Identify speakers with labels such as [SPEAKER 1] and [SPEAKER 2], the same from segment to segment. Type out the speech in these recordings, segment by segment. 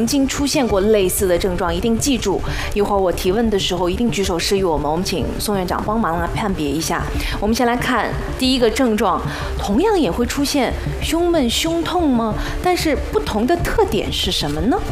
[SPEAKER 1] 曾经出现过类似的症状，一定记住，一会儿我提问的时候一定举手示意我们，我们请宋院长帮忙来判别一下。我们先来看第一个症状，同样也会出现胸闷、胸痛吗？但是不同的特点是什么呢？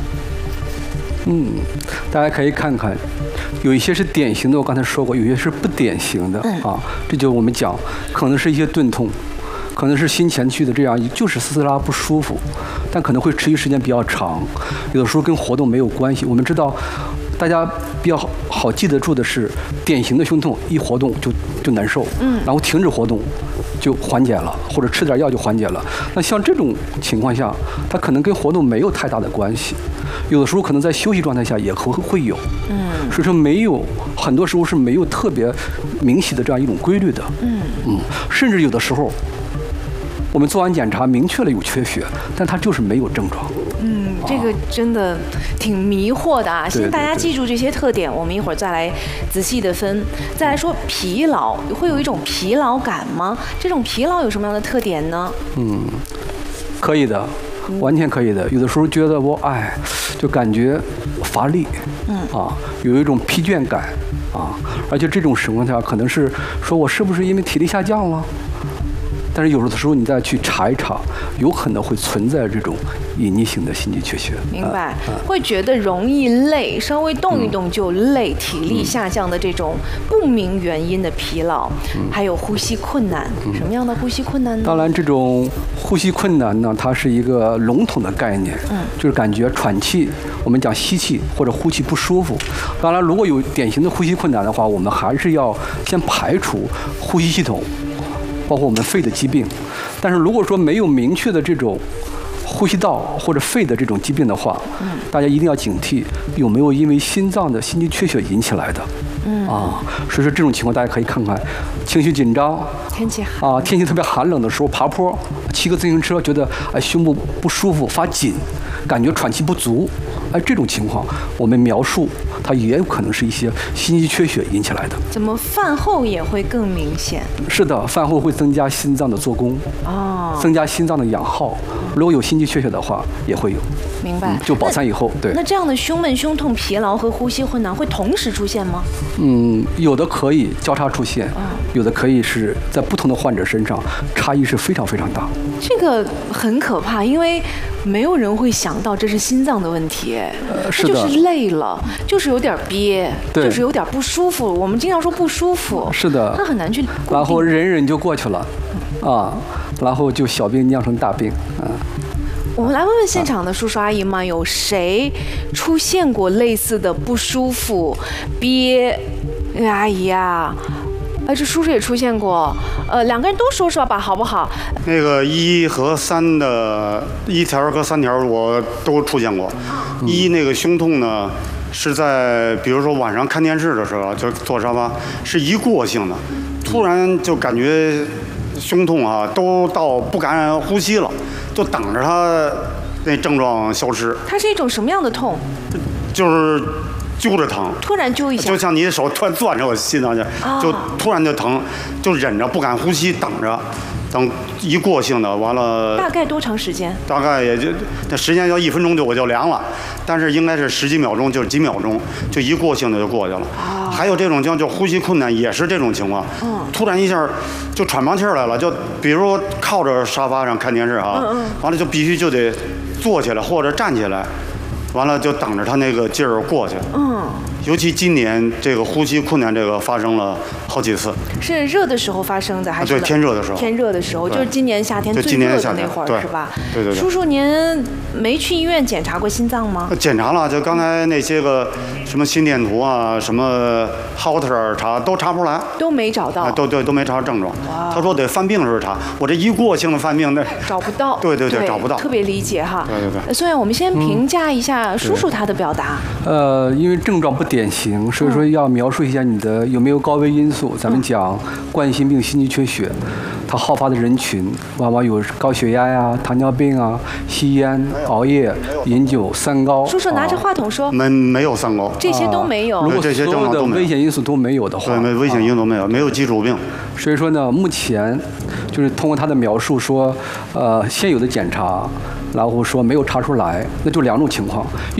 [SPEAKER 2] 大家可以看看，有一些是典型的，我刚才说过，有些是不典型的啊。这就我们讲，可能是一些钝痛，可能是心前区的这样，就是嘶嘶拉不舒服，但可能会持续时间比较长，有的时候跟活动没有关系。我们知道，大家比较好记得住的是，典型的胸痛一活动就难受，然后停止活动就缓解了，或者吃点药就缓解了。那像这种情况下，它可能跟活动没有太大的关系。有的时候可能在休息状态下也会有，所以说很多时候是没有特别明晰的这样一种规律的，甚至有的时候我们做完检查明确了有缺血，但它就是没有症状。
[SPEAKER 1] 这个真的挺迷惑的啊！
[SPEAKER 2] 对
[SPEAKER 1] 先大家记住这些特点，我们一会儿再来仔细的分。再来说疲劳，会有一种疲劳感吗？这种疲劳有什么样的特点呢？
[SPEAKER 2] 可以的，完全可以的。有的时候觉得就感觉乏力，有一种疲倦感啊，而且这种情况下可能是说我是不是因为体力下降了？但是有的时候你再去查一查，有可能会存在这种隐匿性的心肌缺血。
[SPEAKER 1] 明白，会觉得容易累，稍微动一动就累，体力下降的这种不明原因的疲劳，还有呼吸困难。什么样的呼吸困难呢？
[SPEAKER 2] 当然，这种呼吸困难呢，它是一个笼统的概念，就是感觉喘气，我们讲吸气或者呼气不舒服。当然，如果有典型的呼吸困难的话，我们还是要先排除呼吸系统，包括我们肺的疾病。但是如果说没有明确的这种呼吸道或者肺的这种疾病的话，大家一定要警惕有没有因为心脏的心肌缺血引起来的。所以说这种情况大家可以看看，情绪紧张，天气特别寒冷的时候爬坡，骑个自行车觉得胸部不舒服发紧，感觉喘气不足，这种情况我们描述它也有可能是一些心肌缺血引起来的。
[SPEAKER 1] 怎么饭后也会更明显？
[SPEAKER 2] 是的，饭后会增加心脏的做工，增加心脏的氧耗。如果有心肌缺血的话，也会有。
[SPEAKER 1] 明白。
[SPEAKER 2] 就饱餐以后，对。
[SPEAKER 1] 那这样的胸闷、胸痛、疲劳和呼吸困难会同时出现吗？
[SPEAKER 2] 有的可以交叉出现，有的可以是在不同的患者身上，差异是非常非常大。
[SPEAKER 1] 这个很可怕，因为没有人会想到这是心脏的问题，
[SPEAKER 2] 是的，
[SPEAKER 1] 就是累了，就是有点憋，就是有点不舒服。我们经常说不舒服，
[SPEAKER 2] 是的，
[SPEAKER 1] 那很难去。
[SPEAKER 2] 然后忍就过去了，然后就小病酿成大病，
[SPEAKER 1] 我们来问问现场的叔叔阿姨们，有谁出现过类似的不舒服、憋？阿姨啊，这叔叔也出现过。两个人都说说吧，好不好？
[SPEAKER 3] 那个1和3的1条和3条我都出现过。那个胸痛呢，是在比如说晚上看电视的时候，就坐沙发，是一过性的，突然就感觉胸痛都到不敢呼吸了，就等着它那症状消失。
[SPEAKER 1] 它是一种什么样的痛？
[SPEAKER 3] 就是揪着疼，
[SPEAKER 1] 突然揪一下，
[SPEAKER 3] 就像你的手突然攥着我心脏去，就突然就疼，就忍着不敢呼吸，等一过性的完了。
[SPEAKER 1] 大概多长时间？
[SPEAKER 3] 大概也就那时间要1分钟我就凉了，但是应该是10几秒钟，就是几秒钟，就一过性的就过去了。还有这种就呼吸困难，也是这种情况。突然一下就喘不上气来了，就比如靠着沙发上看电视完了就必须就得坐起来或者站起来，完了就等着他那个劲儿过去。尤其今年这个呼吸困难这个发生了好几次。
[SPEAKER 1] 是热的时候发生的还是？
[SPEAKER 3] 对，天热的时候。
[SPEAKER 1] 天热的时候，就是今年夏天最热的那会儿，是吧？
[SPEAKER 3] 对。
[SPEAKER 1] 叔叔，您没去医院检查过心脏吗？
[SPEAKER 3] 检查了，就刚才那些个什么心电图什么 Holter 查都查不出来，
[SPEAKER 1] 都没找到。
[SPEAKER 3] 都没查到症状。他说得犯病时候查，我这一过性的犯病那
[SPEAKER 1] 找不到。
[SPEAKER 3] 对，找不到。
[SPEAKER 1] 特别理解哈。
[SPEAKER 3] 对。
[SPEAKER 1] 所以我们先评价一下叔叔他的表达。
[SPEAKER 2] 因为症状不典型，所以说要描述一下你的有没有高危因素。咱们讲冠心病、心肌缺血，它好发的人群往往有高血压呀、糖尿病吸烟、熬夜、饮酒、三高。
[SPEAKER 1] 叔叔拿着话筒说，
[SPEAKER 3] 没有三高，
[SPEAKER 1] 这些都没有。
[SPEAKER 2] 如果所有的危险因素都没有的话，
[SPEAKER 3] 对，危险因素都没有，没有基础病。
[SPEAKER 2] 所以说呢，目前就是通过他的描述说，现有的检查，然后说没有查出来，那就2种情况。